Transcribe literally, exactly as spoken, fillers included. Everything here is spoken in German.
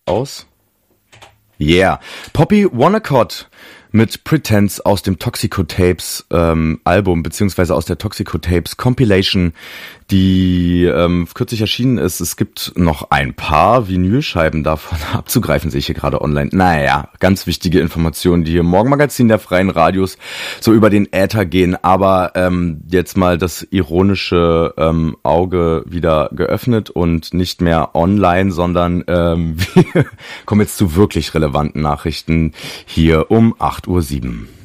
aus? Yeah. Poppy Wonnacott mit Pretense aus dem Toxico Tapes ähm, Album, beziehungsweise aus der Toxico Tapes Compilation, die ähm, kürzlich erschienen ist. Es gibt noch ein paar Vinylscheiben davon abzugreifen, sehe ich hier gerade online. Naja, ganz wichtige Informationen, die hier im Morgenmagazin der Freien Radios so über den Äther gehen. Aber ähm, jetzt mal das ironische ähm, Auge wieder geöffnet und nicht mehr online, sondern ähm, wir kommen jetzt zu wirklich relevanten Nachrichten hier um acht Uhr sieben.